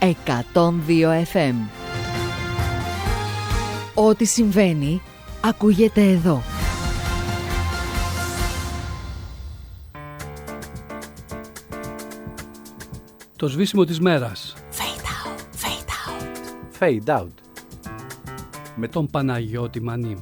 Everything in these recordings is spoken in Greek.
102 FM. Ό,τι συμβαίνει ακούγεται εδώ. Το σβήσιμο της μέρας. Fade out, fade out. Fade out. Με τον Παναγιώτη Μανί.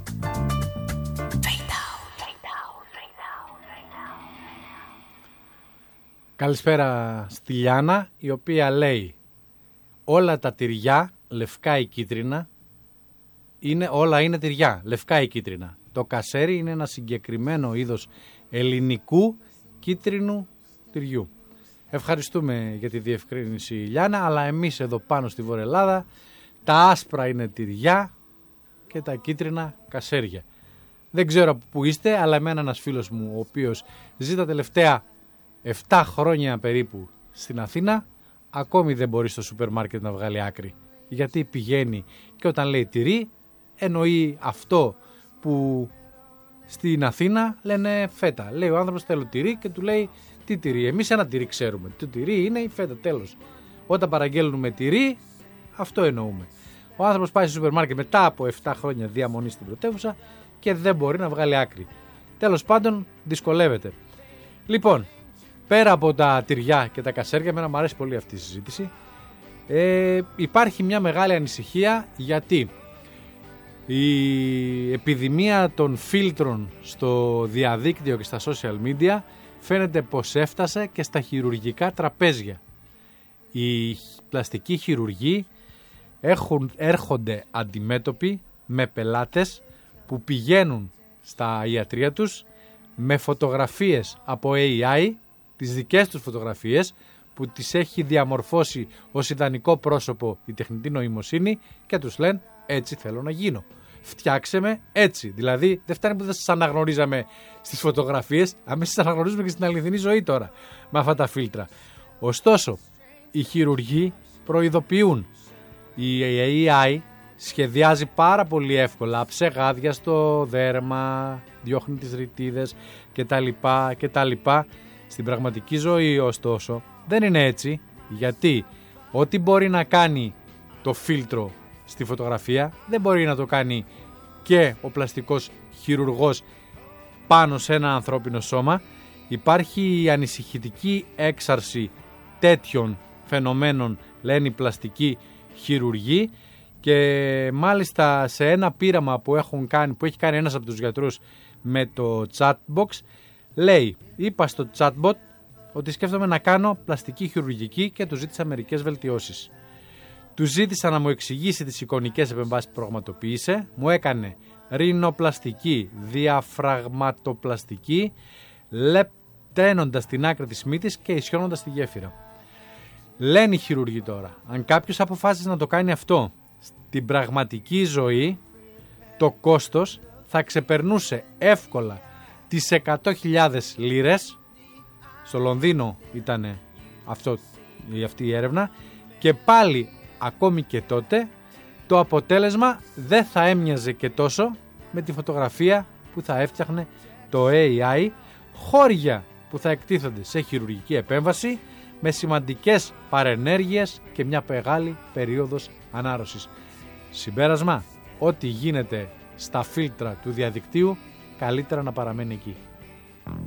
Καλησπέρα στη Λιάνα, η οποία λέει: όλα τα τυριά, λευκά ή κίτρινα, όλα είναι τυριά, λευκά ή κίτρινα. Το κασέρι είναι ένα συγκεκριμένο είδος ελληνικού κίτρινου τυριού. Ευχαριστούμε για τη διευκρίνηση, Λιάνα, αλλά εμείς εδώ πάνω στη Βορειοελλάδα τα άσπρα είναι τυριά και τα κίτρινα κασέρια. Δεν ξέρω από πού είστε, αλλά εμένα ένας φίλος μου, ο οποίος ζει τα τελευταία 7 χρόνια περίπου στην Αθήνα, ακόμη δεν μπορεί στο σούπερ μάρκετ να βγάλει άκρη. Γιατί πηγαίνει και όταν λέει τυρί, εννοεί αυτό που στην Αθήνα λένε φέτα. Λέει ο άνθρωπος θέλω τυρί και του λέει τι τυρί. Εμείς ένα τυρί ξέρουμε. Το τυρί είναι η φέτα, τέλος. Όταν παραγγέλνουμε τυρί, αυτό εννοούμε. Ο άνθρωπος πάει στο σούπερ μάρκετ μετά από 7 χρόνια διαμονή στην πρωτεύουσα και δεν μπορεί να βγάλει άκρη. Τέλος πάντων, δυσκολεύεται. Λοιπόν, πέρα από τα τυριά και τα κασέρια, εμένα μου αρέσει πολύ αυτή η συζήτηση, υπάρχει μια μεγάλη ανησυχία γιατί η επιδημία των φίλτρων στο διαδίκτυο και στα social media φαίνεται πως έφτασε και στα χειρουργικά τραπέζια. Οι πλαστικοί χειρουργοί έρχονται αντιμέτωποι με πελάτες που πηγαίνουν στα ιατρεία τους με φωτογραφίες από AI, τις δικές τους φωτογραφίες που τις έχει διαμορφώσει ως ιδανικό πρόσωπο η τεχνητή νοημοσύνη και τους λένε έτσι θέλω να γίνω. Φτιάξε με έτσι. Δηλαδή δεν φτάνει που δεν σας αναγνωρίζαμε στις φωτογραφίες, αμέσως σας αναγνωρίζουμε και στην αληθινή ζωή τώρα με αυτά τα φίλτρα. Ωστόσο, οι χειρουργοί προειδοποιούν. Η AI σχεδιάζει πάρα πολύ εύκολα ψεγάδια στο δέρμα, διώχνει τις ρητίδες κτλ. Στην πραγματική ζωή ωστόσο δεν είναι έτσι, γιατί ό,τι μπορεί να κάνει το φίλτρο στη φωτογραφία δεν μπορεί να το κάνει και ο πλαστικός χειρουργός πάνω σε ένα ανθρώπινο σώμα. Υπάρχει ανησυχητική έξαρση τέτοιων φαινομένων, λένε οι πλαστικοί χειρουργοί, και μάλιστα σε ένα πείραμα που έχει κάνει ένας από τους γιατρούς με το chatbox, λέει είπα στο chatbot ότι σκέφτομαι να κάνω πλαστική χειρουργική και του ζήτησα μερικές βελτιώσεις. Του ζήτησα να μου εξηγήσει τις εικονικές επεμβάσεις που πραγματοποίησε, μου έκανε ρινοπλαστική, διαφραγματοπλαστική, λεπταίνοντας την άκρη της μύτης και ισιώνοντας τη γέφυρα. Λένε οι χειρουργοί τώρα, αν κάποιος αποφάσισε να το κάνει αυτό στην πραγματική ζωή, το κόστος θα ξεπερνούσε εύκολα τις 100.000 λίρες. Στο Λονδίνο ήταν αυτή η έρευνα, και πάλι ακόμη και τότε το αποτέλεσμα δεν θα έμοιαζε και τόσο με τη φωτογραφία που θα έφτιαχνε το AI, χώρια που θα εκτίθονται σε χειρουργική επέμβαση με σημαντικές παρενέργειες και μια μεγάλη περίοδος ανάρρωσης. Συμπέρασμα, ό,τι γίνεται στα φίλτρα του διαδικτύου καλύτερα να παραμένει εκεί.